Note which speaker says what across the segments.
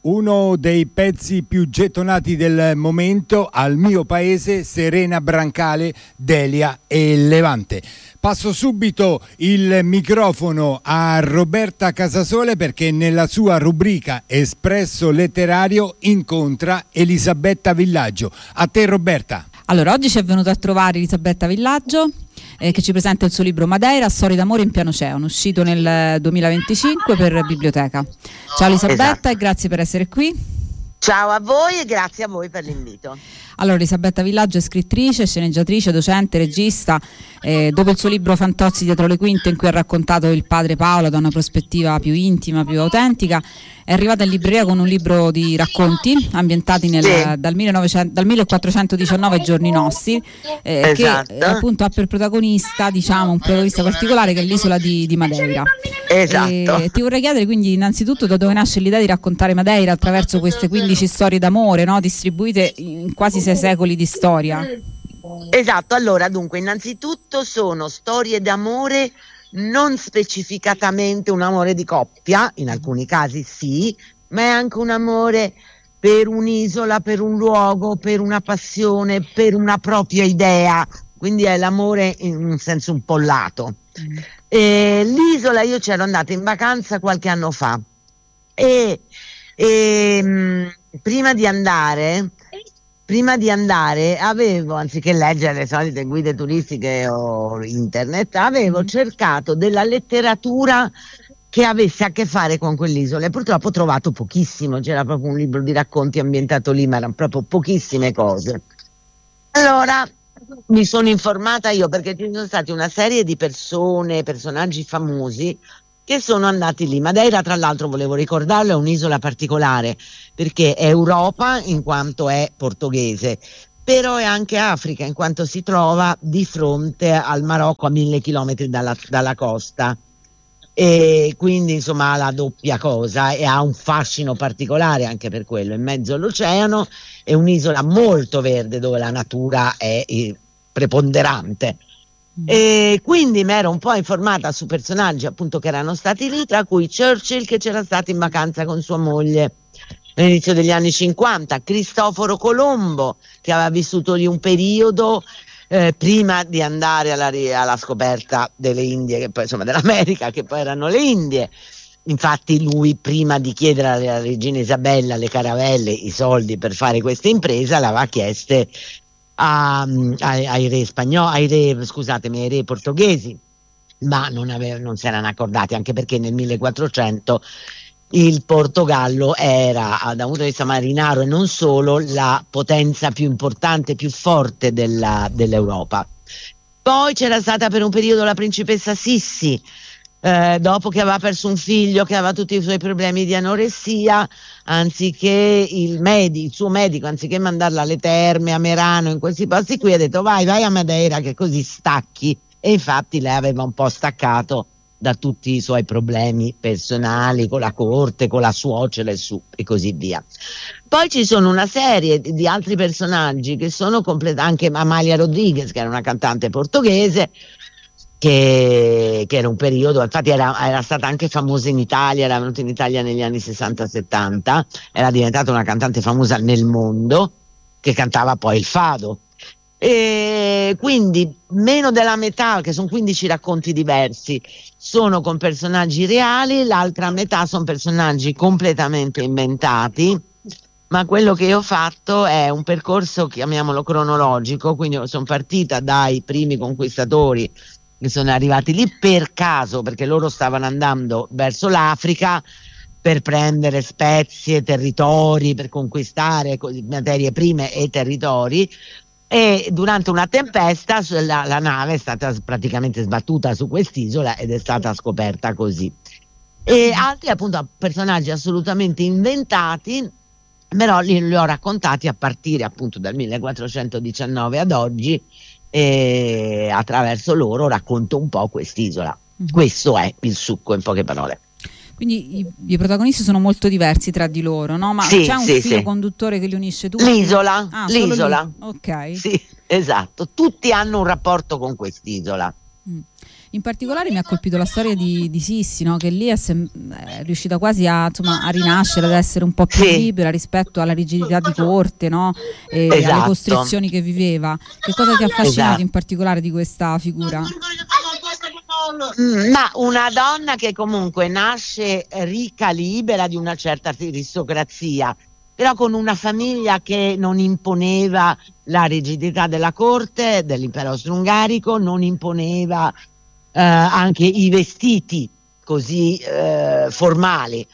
Speaker 1: Uno dei pezzi più gettonati del momento, Al mio paese, Serena Brancale, Delia e Levante. Passo subito il microfono a Roberta Casasole perché nella sua rubrica Espresso Letterario incontra Elisabetta Villaggio. A te Roberta.
Speaker 2: Allora, oggi ci è venuta a trovare Elisabetta Villaggio che ci presenta il suo libro Madeira, storie d'amore in pianoceano, uscito nel 2025 per Biblioteca. Ciao Elisabetta, esatto. E grazie per essere qui.
Speaker 3: Ciao a voi e grazie a voi per l'invito.
Speaker 2: Allora, Elisabetta Villaggio è scrittrice, sceneggiatrice, docente, regista. Dopo il suo libro Fantozzi dietro le quinte, in cui ha raccontato il padre Paolo da una prospettiva più intima, più autentica, è arrivata in libreria con un libro di racconti ambientati dal 1419 ai giorni nostri,
Speaker 3: esatto.
Speaker 2: Che appunto ha per protagonista, diciamo, un protagonista particolare che è l'isola di Madeira.
Speaker 3: Esatto.
Speaker 2: Ti vorrei chiedere quindi innanzitutto da dove nasce l'idea di raccontare Madeira attraverso queste 15 storie d'amore, no? Distribuite in quasi 6 secoli di storia.
Speaker 3: Esatto, allora dunque innanzitutto sono storie d'amore, non specificatamente un amore di coppia, in alcuni casi sì, ma è anche un amore per un'isola, per un luogo, per una passione, per una propria idea, quindi è l'amore in un senso un po' lato. L'isola, io c'ero andata in vacanza qualche anno fa e prima di andare avevo, anziché leggere le solite guide turistiche o internet, avevo cercato della letteratura che avesse a che fare con quell'isola e purtroppo ho trovato pochissimo. C'era proprio un libro di racconti ambientato lì, ma erano proprio pochissime cose. Allora mi sono informata io, perché ci sono stati una serie di personaggi famosi che sono andati lì. Madeira, tra l'altro, volevo ricordarlo, è un'isola particolare perché è Europa in quanto è portoghese, però è anche Africa in quanto si trova di fronte al Marocco a 1000 chilometri dalla costa, e quindi insomma ha la doppia cosa e ha un fascino particolare anche per quello. In mezzo all'oceano, è un'isola molto verde dove la natura è preponderante. E quindi mi ero un po' informata su personaggi appunto che erano stati lì, tra cui Churchill, che c'era stato in vacanza con sua moglie all'inizio degli anni 50, Cristoforo Colombo, che aveva vissuto lì un periodo prima di andare alla scoperta delle Indie, che poi insomma dell'America, che poi erano le Indie. Infatti lui, prima di chiedere alla regina Isabella le caravelle, i soldi per fare questa impresa, l'aveva chieste ai re portoghesi, ma non si erano accordati, anche perché nel 1400 il Portogallo era, da un punto di vista marinaro e non solo, la potenza più importante, più forte dell'Europa. Poi c'era stata per un periodo la principessa Sissi, dopo che aveva perso un figlio, che aveva tutti i suoi problemi di anoressia, anziché il suo medico, anziché mandarla alle terme, a Merano, in questi posti qui, ha detto vai a Madeira che così stacchi, e infatti lei aveva un po' staccato da tutti i suoi problemi personali con la corte, con la suocera e così via. Poi ci sono una serie di altri personaggi che sono anche Amalia Rodriguez, che era una cantante portoghese, che era un periodo, infatti era stata anche famosa in Italia, era venuta in Italia negli anni 60-70, era diventata una cantante famosa nel mondo, che cantava poi il fado. E quindi meno della metà, che sono 15 racconti diversi, sono con personaggi reali, l'altra metà sono personaggi completamente inventati, ma quello che io ho fatto è un percorso, chiamiamolo cronologico, quindi sono partita dai primi conquistatori che sono arrivati lì per caso, perché loro stavano andando verso l'Africa per prendere spezie, territori, per conquistare materie prime e territori, e durante una tempesta la nave è stata praticamente sbattuta su quest'isola ed è stata scoperta così. E altri appunto personaggi assolutamente inventati, però li ho raccontati a partire appunto dal 1419 ad oggi, e attraverso loro racconto un po' quest'isola. Questo è il succo in poche parole.
Speaker 2: Quindi i protagonisti sono molto diversi tra di loro, no? Ma c'è un filo conduttore che li unisce tutti?
Speaker 3: L'isola.
Speaker 2: Ok.
Speaker 3: Sì, esatto. Tutti hanno un rapporto con quest'isola.
Speaker 2: In particolare mi ha colpito la storia di Sissi, no? Che lì è riuscita quasi a rinascere, ad essere un po' più libera rispetto alla rigidità di corte, no? E alle costrizioni che viveva. Che cosa ti ha affascinato in particolare di questa figura?
Speaker 3: Ma una donna che comunque nasce ricca, libera, di una certa aristocrazia, però con una famiglia che non imponeva la rigidità della corte, dell'impero austro-ungarico, non imponeva anche i vestiti così formali.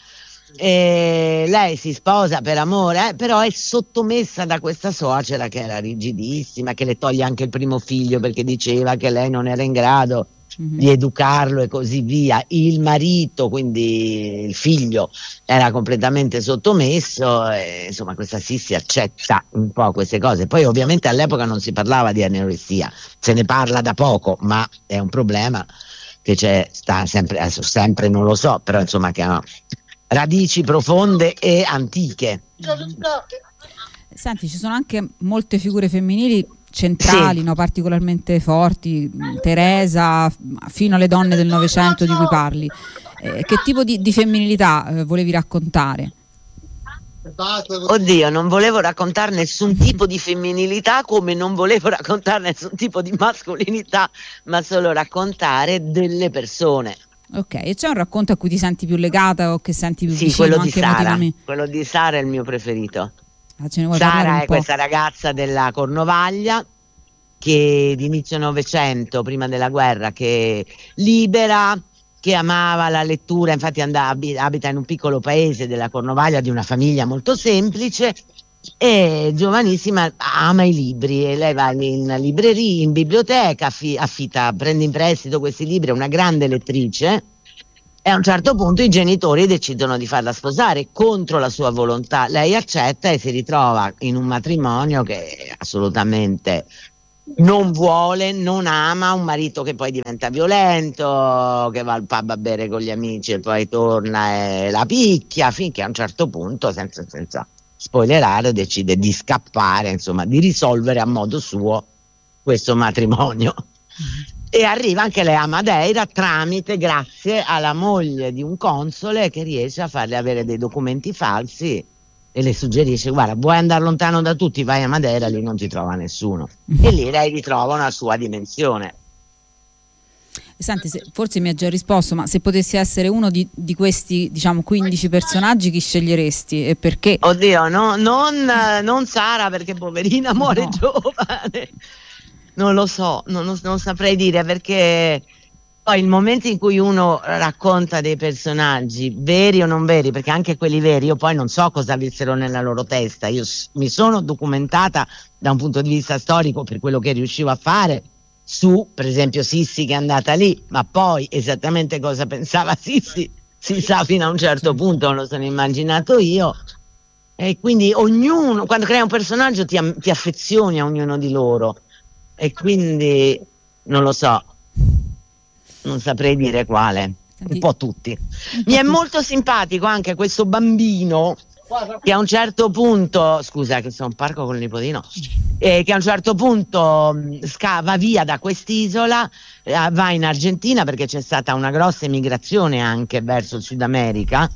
Speaker 3: Lei si sposa per amore, però è sottomessa da questa suocera che era rigidissima, che le toglie anche il primo figlio perché diceva che lei non era in grado di educarlo e così via. Il marito, quindi il figlio, era completamente sottomesso e, insomma, questa Sissi accetta un po' queste cose. Poi ovviamente all'epoca non si parlava di anoressia, se ne parla da poco, ma è un problema che sta sempre, adesso sempre non lo so, però insomma che ha radici profonde e antiche.
Speaker 2: Senti, ci sono anche molte figure femminili centrali, no, particolarmente forti, Teresa, fino alle donne del Novecento di cui parli. Che tipo di femminilità volevi raccontare?
Speaker 3: Oddio, non volevo raccontare nessun tipo di femminilità, come non volevo raccontare nessun tipo di mascolinità, ma solo raccontare delle persone.
Speaker 2: Ok, e c'è un racconto a cui ti senti più legata o che senti più vicino?
Speaker 3: Quello di
Speaker 2: anche
Speaker 3: Sara.
Speaker 2: emotivamente?
Speaker 3: Quello di Sara è il mio preferito.
Speaker 2: Ce ne vuoi parlare
Speaker 3: Sara
Speaker 2: un
Speaker 3: è
Speaker 2: po'?
Speaker 3: questa ragazza della Cornovaglia che di inizio Novecento, prima della guerra, che libera, che amava la lettura, infatti abita in un piccolo paese della Cornovaglia di una famiglia molto semplice, e giovanissima ama i libri e lei va in libreria, in biblioteca, prende in prestito questi libri, è una grande lettrice. E a un certo punto i genitori decidono di farla sposare contro la sua volontà. Lei accetta e si ritrova in un matrimonio che assolutamente non vuole, non ama, un marito che poi diventa violento, che va al pub a bere con gli amici e poi torna e la picchia, finché a un certo punto, senza spoilerare, decide di scappare, insomma, di risolvere a modo suo questo matrimonio. E arriva anche lei a Madeira grazie alla moglie di un console che riesce a farle avere dei documenti falsi e le suggerisce: guarda, vuoi andare lontano da tutti, vai a Madeira, lì non ti trova nessuno. E lì lei ritrova una sua dimensione.
Speaker 2: Senti, forse mi hai già risposto, ma se potessi essere uno di questi, diciamo, 15 personaggi, chi sceglieresti e perché?
Speaker 3: Oddio, non Sara, perché poverina muore giovane. Non lo so, non saprei dire, perché poi il momento in cui uno racconta dei personaggi veri o non veri, perché anche quelli veri io poi non so cosa avessero nella loro testa, io mi sono documentata da un punto di vista storico per quello che riuscivo a fare su, per esempio, Sissi che è andata lì, ma poi esattamente cosa pensava Sissi si sa fino a un certo punto, non lo sono immaginato io. E quindi ognuno, quando crea un personaggio ti affezioni a ognuno di loro. E quindi non lo so, non saprei dire quale. Un po' tutti. Mi è molto simpatico anche questo bambino che a un certo punto, scusa che sono un parco con il nipotino, che a un certo punto va via da quest'isola, va in Argentina perché c'è stata una grossa emigrazione anche verso il Sud America.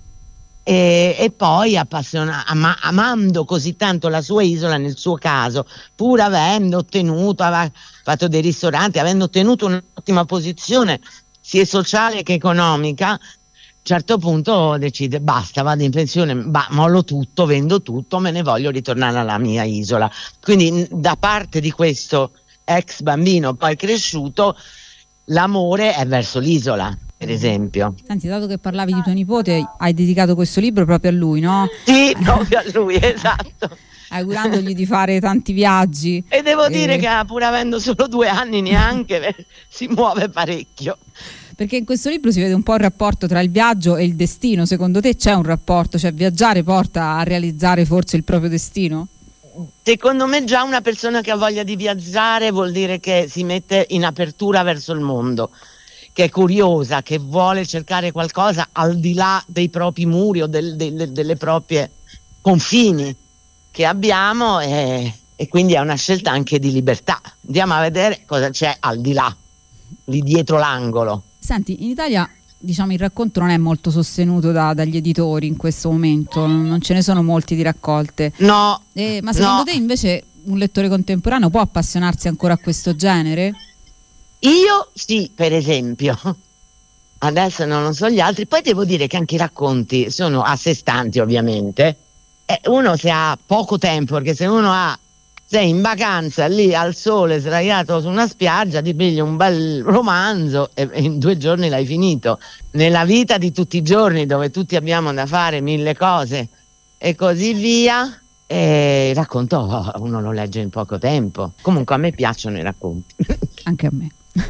Speaker 3: E poi amando così tanto la sua isola, nel suo caso, pur avendo ottenuto, aveva fatto dei ristoranti, avendo ottenuto un'ottima posizione sia sociale che economica, a un certo punto decide: basta, vado in pensione, mollo tutto, vendo tutto, me ne voglio ritornare alla mia isola. Quindi da parte di questo ex bambino poi cresciuto, l'amore è verso l'isola, per esempio.
Speaker 2: Senti, dato che parlavi di tuo nipote, hai dedicato questo libro proprio a lui, no?
Speaker 3: Sì, proprio a lui, esatto.
Speaker 2: Augurandogli di fare tanti viaggi.
Speaker 3: E devo dire che pur avendo solo 2 anni neanche si muove parecchio.
Speaker 2: Perché in questo libro si vede un po' il rapporto tra il viaggio e il destino. Secondo te c'è un rapporto? Cioè viaggiare porta a realizzare forse il proprio destino?
Speaker 3: Secondo me già una persona che ha voglia di viaggiare vuol dire che si mette in apertura verso il mondo, che è curiosa, che vuole cercare qualcosa al di là dei propri muri o delle proprie confini che abbiamo, e quindi è una scelta anche di libertà. Andiamo a vedere cosa c'è al di là. lì dietro l'angolo.
Speaker 2: Senti, in Italia diciamo il racconto non è molto sostenuto dagli editori in questo momento, non ce ne sono molti di raccolte.
Speaker 3: No.
Speaker 2: Ma secondo te invece un lettore contemporaneo può appassionarsi ancora a questo genere?
Speaker 3: Io sì, per esempio. Adesso non so gli altri, poi devo dire che anche i racconti sono a sé stanti ovviamente. Uno se ha poco tempo, perché se uno sei in vacanza lì al sole sdraiato su una spiaggia, ti pigli un bel romanzo e in 2 giorni l'hai finito. Nella vita di tutti i giorni, dove tutti abbiamo da fare 1000 cose e così via, il racconto uno lo legge in poco tempo. Comunque a me piacciono i racconti.
Speaker 2: Anche a me.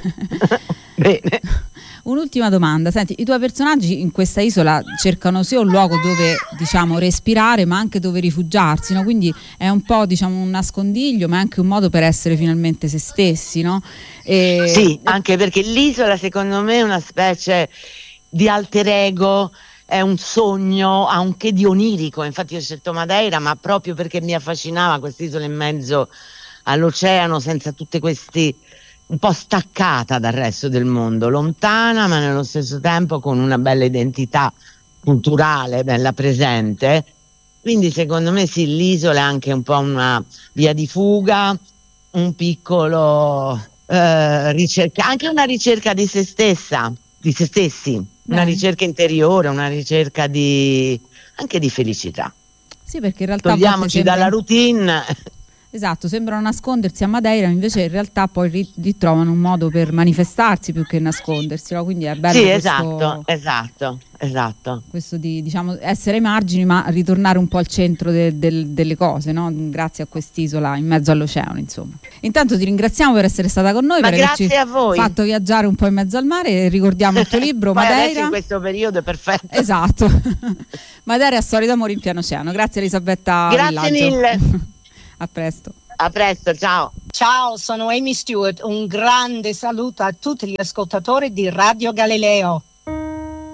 Speaker 3: Bene.
Speaker 2: Un'ultima domanda, senti, i tuoi personaggi in questa isola cercano sia un luogo dove diciamo respirare ma anche dove rifugiarsi, no? Quindi è un po' diciamo un nascondiglio ma è anche un modo per essere finalmente se stessi, no?
Speaker 3: Sì, anche perché l'isola secondo me è una specie di alter ego, è un sogno, ha un che di onirico. Infatti io ho scelto Madeira ma proprio perché mi affascinava quest'isola in mezzo all'oceano, senza tutti questi, un po' staccata dal resto del mondo, lontana ma nello stesso tempo con una bella identità culturale, bella presente. Quindi secondo me sì, l'isola è anche un po' una via di fuga, un piccolo ricerca, anche una ricerca di se stessa, di se stessi, una ricerca interiore, una ricerca anche di felicità.
Speaker 2: Sì, perché in realtà
Speaker 3: togliamoci dalla routine.
Speaker 2: Esatto, sembrano nascondersi a Madeira, invece in realtà poi ritrovano un modo per manifestarsi più che nascondersi, no? Quindi è bello.
Speaker 3: Sì,
Speaker 2: questo,
Speaker 3: esatto.
Speaker 2: Questo di diciamo essere ai margini ma ritornare un po' al centro delle cose, no? Grazie a quest'isola in mezzo all'oceano, insomma. Intanto ti ringraziamo per essere stata con noi,
Speaker 3: ma
Speaker 2: per
Speaker 3: grazie a voi.
Speaker 2: Fatto viaggiare un po' in mezzo al mare e ricordiamo il tuo libro Madeira.
Speaker 3: Adesso in questo periodo è perfetto.
Speaker 2: Esatto. Madeira è storia d'amore in piano oceano. Grazie Elisabetta
Speaker 3: Grazie
Speaker 2: Villaggio.
Speaker 3: mille.
Speaker 2: A presto.
Speaker 3: A presto, ciao.
Speaker 4: Ciao, sono Amy Stewart. Un grande saluto a tutti gli ascoltatori di Radio Galileo.